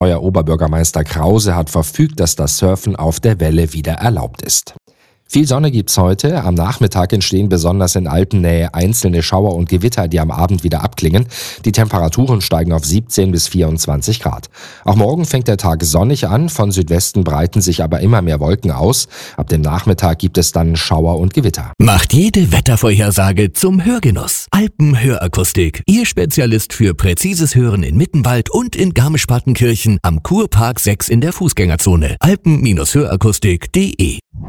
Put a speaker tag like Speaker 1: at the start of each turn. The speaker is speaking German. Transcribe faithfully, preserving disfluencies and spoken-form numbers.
Speaker 1: neuer Oberbürgermeister Krause hat verfügt, dass das Surfen auf der Welle wieder erlaubt ist. Viel Sonne gibt's heute. Am Nachmittag entstehen besonders in Alpennähe einzelne Schauer und Gewitter, die am Abend wieder abklingen. Die Temperaturen steigen auf siebzehn bis vierundzwanzig Grad. Auch morgen fängt der Tag sonnig an. Von Südwesten breiten sich aber immer mehr Wolken aus. Ab dem Nachmittag gibt es dann Schauer und Gewitter.
Speaker 2: Macht jede Wettervorhersage zum Hörgenuss. Alpenhörakustik. Ihr Spezialist für präzises Hören in Mittenwald und in Garmisch-Partenkirchen am Kurpark sechs in der Fußgängerzone. alpen Bindestrich hörakustik punkt de